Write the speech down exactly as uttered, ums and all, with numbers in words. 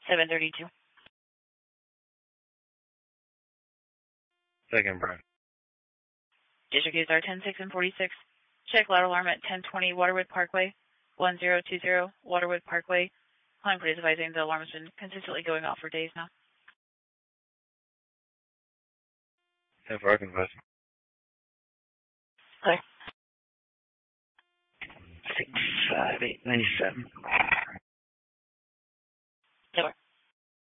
seven thirty-two. Second, Brian. District is R ten six and forty-six. Check loud alarm at ten twenty Waterwood Parkway, one zero two zero Waterwood Parkway. Calling police advising the alarm has been consistently going off for days now. ten for Arkansas. Clear. six five eight ninety-seven.